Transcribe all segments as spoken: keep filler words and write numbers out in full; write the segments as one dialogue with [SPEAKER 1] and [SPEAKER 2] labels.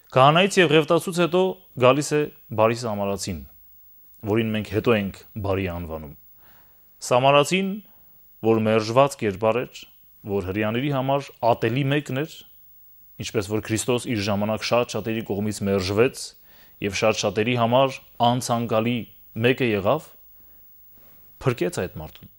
[SPEAKER 1] Քահանայից եւ ղևտացուց հետո գալիս է բարի սամարացին, որին մենք հետո ենք բարի անվանում։ Սամարացին, որ մերժված կերպար էր, որ հրեաների համար ատելի մեկն էր, ինչպես որ Քրիստոս իր ժամանակ շատ շատերի կողմից մերժվեց եւ շատ շատերի համար անցանկալի մեկը եղավ, փրկեց այդ մարդուն։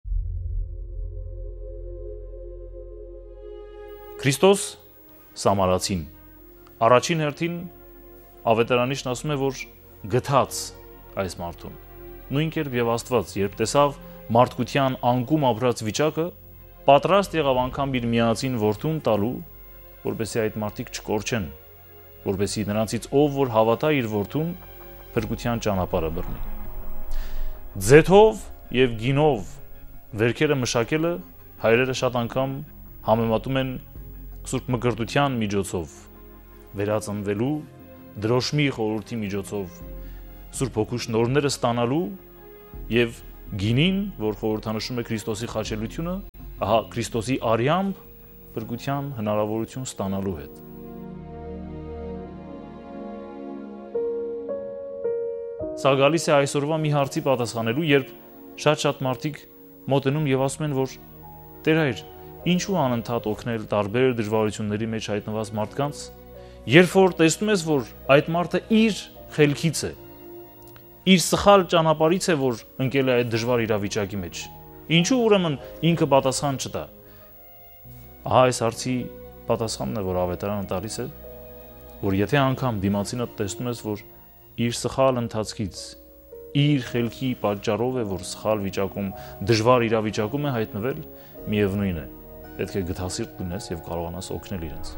[SPEAKER 1] Քրիստոս սամարացին առաջին հերթին ավետարանիչն ասում է, որ գթաց այս մարդուն։ Նույն կերպ եւ Աստված, երբ տեսավ մարդկության անկում ապրած վիճակը, պատրաստ եղավ անգամ իր միածին որդուն տալու, որպեսզի այդ մարդիկ չկորչեն, որպեսզի նրանցից ով որ հավատա իր որդուն, փրկության ճանապարհը բռնի։ Ձեթով եւ գինով վերքերը մշակելը հայրերը շատ անգամ համեմատում են Սուրբ Մկրտության միջոցով, վերածնվելու, դրոշմի խորհրդի միջոցով, Սուրբ Հոգու շնորհները ստանալու եւ գինին, որ խորհրդանշում է Քրիստոսի խաչելությունը, ահա Քրիստոսի արյամբ փրկության հնարավորություն ստանալու հետ։ Սա գալիս է այսօրվա մի հարցի պատասխանելու, երբ շատ-շատ մարդիկ մոտենում եւ ասում են, որ Տեր հայր, ինչու անընդհատ օգնել տարբեր դժվարությունների մեջ հայտնված մարդկանց, երբ որ տեսնում ես, որ այդ մարդը իր խելքից է, իր սխալ ճանապարհից է, որ ընկել է այդ դժվար իրավիճակի մեջ։ Ինչու ուրեմն ինքը պատասխան չտա։ Ահա այս հարցի պատասխանն է, որ ավետարանը տալիս է, որ եթե անգամ դիմացինը տեսնում ես, որ իր սխալ ընթացքից, իր խելքի պատճառով է, որ սխալ վիճակում, դժվար իրավիճակում է հայտնվել, միևնույն է, պետք է գթասիրտ լինես եւ կարողանաս օգնել իրենց։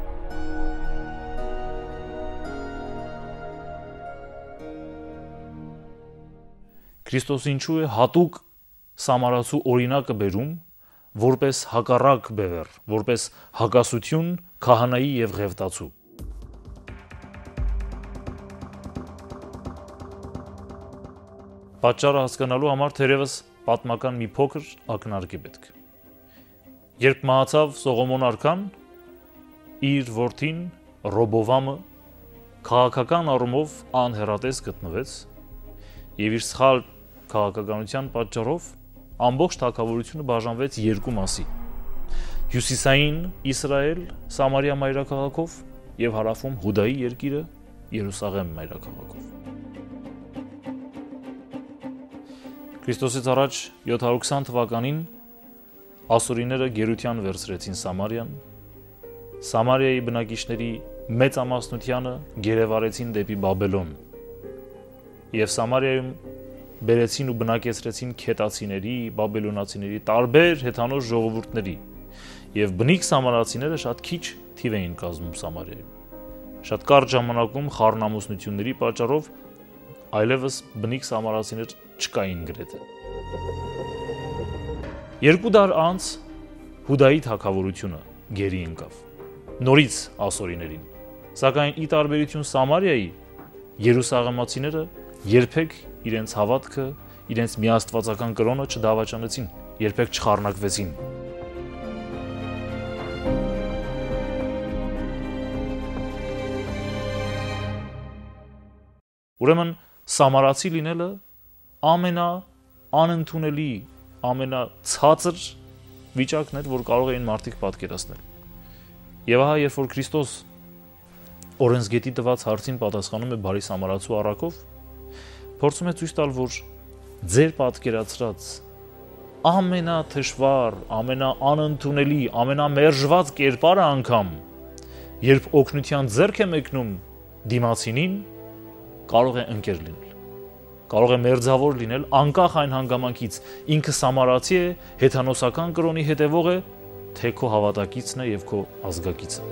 [SPEAKER 1] Քրիստոս ինչու է հատուկ սամարացու օրինակը բերում, որպես հակառակ բևեռ, որպես հակասություն քահանայի եւ ղևտացու։ Պատճառը հասկանալու համար թերևս պատմական մի փոքր ակնարկ է պետք։ Երբ մահացավ Սողոմոն արքան, իր որդին Ռոբովամը քաղաքական առումով անհեռատես գտնվեց եւ իր սխալ քաղաքականության պատճառով ամբողջ թագավորությունը բաժանվեց երկու մասի՝ հյուսիսային Իսրայել Սամարիա մայրաքաղաքով եւ հարավում Հուդայի երկիրը Երուսաղեմ մայրաքաղաքով։ Քրիստոսից առաջ յոթ հարյուր քսան թվականին ասորիները գերության վերցրեցին Սամարիան, Սամարիայի բնակիչների մեծամասնությանը գերեվարեցին դեպի Բաբելոն եւ Սամարիայում բերեցին ու բնակեցրեցին քետացիների, բաբելոնացիների, տարբեր հեթանոց ժողովուրդների եւ բնիկ սամարացիները շատ քիչ թիվ էին կազմում Սամարիայում։ Շատ կարճ ժամանակում խառնամուսնությունների պատճառով այլևս բնիկ սամարացիներ չկային գրեթե։ Երկու դար անց Հուդայի թագավորությունը գերի ընկավ, նորից ասորիներին, սակայն ի տարբերություն Սամարիայի, երուսաղեմացիները երբեք իրենց հավատքը, իրենց միաստվածական կրոնը չդավաճանեցին, երբեք չխառնակվեցին։ Ուրեմն սամարացի լինելը ամենա անընդունելի, ամենացածր վիճակն էր, որ կարող էին մարդիկ պատկերացնել։ Եվ ահա երբ որ Քրիստոս օրենսգետի տված հարցին պատասխանում է բարի սամարացու առակով, փորձում է ցույց տալ, որ ձեր պատկերացրած ամենաթշվառ, ամենաանընդունելի, ամենամերժված կերպարը անգամ, երբ օգնության ձեռք է մեկնում դիմացինին, կարող է ընկեր լինել, կարող է մերձավոր լինել անկախ այն հանգամանքից, ինքը սամարացի է, հեթանոսական կրոնի հետևող է, թե քո հավատակիցն է եւ քո ազգակիցը։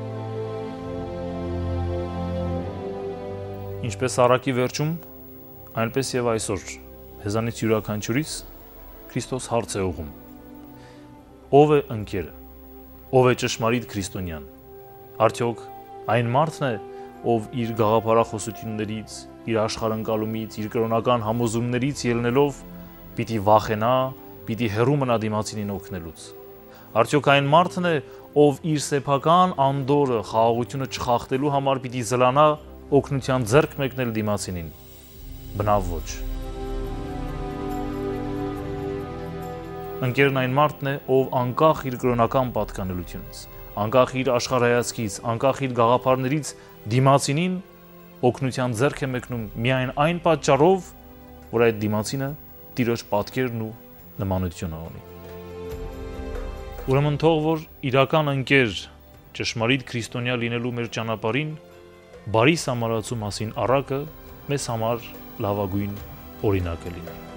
[SPEAKER 1] Ինչպես առակի վերջում, այնպես եւ այսօր, հեզանից յուրաքանչյուրից Քրիստոս հարց է ուղղում. ով է ընկերը, ով է ճշմարիտ քրիստոնյան, արդյոք այն մարդն է, ով իր գաղափարախոսություններից, իր աշխարհընկալումից, իր կրոնական համոզումներից ելնելով պիտի վախենա, պիտի հեռու մնա դիմացինին օգնելուց։ Արդյոք այն մարդն է, ով իր սեփական անդորը, խաղաղությունը չխախտելու համար պիտի զլանա օգնության ձեռք մեկնել դիմացինին։ Բնավ ոչ։ Ընկերն այն մարդն է, ով անկախ իր կրոնական պատկանելությունից, անկախ իր աշխարհայացքից, անկախ իր գաղափարներից դիմացինին օգնության ձեռք է մեկնում միայն այն պատճառով, որ այդ դիմացինը Տիրոջ պատկերն ու նմանությունը ունի։ Ուրեմն թող որ իրական ընկեր, ճշմարիտ քրիստոնյա լինելու մեր ճանապարհին բարի սամարացու մասին առակը մեզ համար լավագույն օրինակը լինի։